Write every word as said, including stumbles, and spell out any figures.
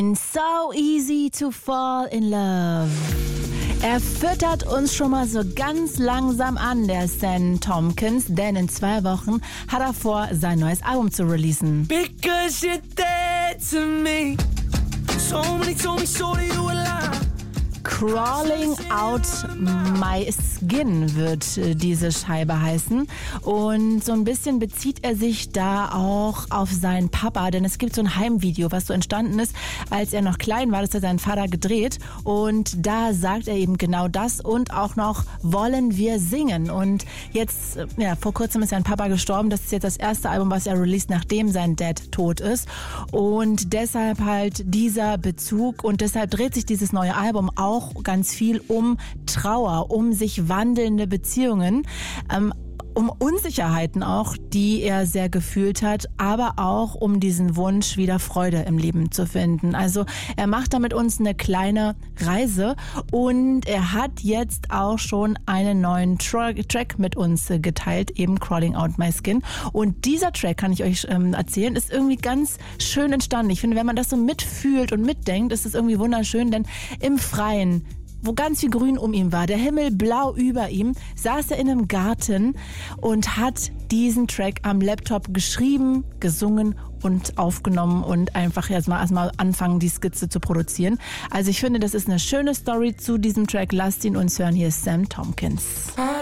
So easy to fall in love. Er füttert uns schon mal so ganz langsam an, der Sam Tompkins, denn in zwei Wochen hat er vor, sein neues Album zu releasen. Because you're dead to me. So many told me so that you were lying. Crawling Out My Skin wird diese Scheibe heißen. Und so ein bisschen bezieht er sich da auch auf seinen Papa, denn es gibt so ein Heimvideo, was so entstanden ist, als er noch klein war. Das hat sein Vater gedreht. Und da sagt er eben genau das und auch noch, wollen wir singen? Und jetzt, ja, vor kurzem ist sein Papa gestorben. Das ist jetzt das erste Album, was er released, nachdem sein Dad tot ist. Und deshalb halt dieser Bezug und deshalb dreht sich dieses neue Album auch ganz viel um Trauer, um sich wandelnde Beziehungen, ähm, um Unsicherheiten auch, die er sehr gefühlt hat, aber auch um diesen Wunsch, wieder Freude im Leben zu finden. Also er macht da mit uns eine kleine Reise und er hat jetzt auch schon einen neuen Tra- Track mit uns geteilt, eben Crawling Out My Skin. Und dieser Track, kann ich euch ähm, erzählen, ist irgendwie ganz schön entstanden. Ich finde, wenn man das so mitfühlt und mitdenkt, ist es irgendwie wunderschön, denn im Freien, wo ganz viel Grün um ihn war, der Himmel blau über ihm, saß er in einem Garten und hat diesen Track am Laptop geschrieben, gesungen und aufgenommen und einfach erstmal erstmal anfangen, die Skizze zu produzieren. Also ich finde, das ist eine schöne Story zu diesem Track. Lasst ihn uns hören. Hier ist Sam Tompkins.